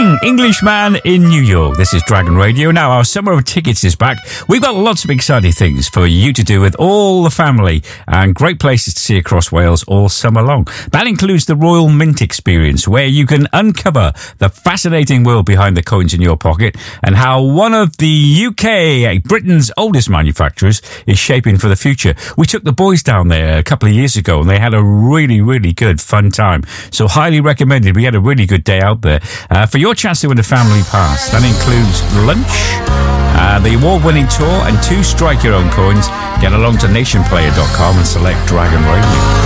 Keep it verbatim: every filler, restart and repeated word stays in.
King, Englishman in New York. This is Dragon Radio. Now, our summer of tickets is back. We've got lots of exciting things for you to do with all the family and great places to see across Wales all summer long. That includes the Royal Mint Experience, where you can uncover the fascinating world behind the coins in your pocket and how one of the U K, Britain's oldest manufacturers, is shaping for the future. We took the boys down there a couple of years ago and they had a really, really good fun time. So highly recommended. We had a really good day out there. Uh, for your chance to win a family pass, that includes lunch, uh, the award-winning tour and two strike your own coins. Get along to nation player dot com and select Dragon Radio.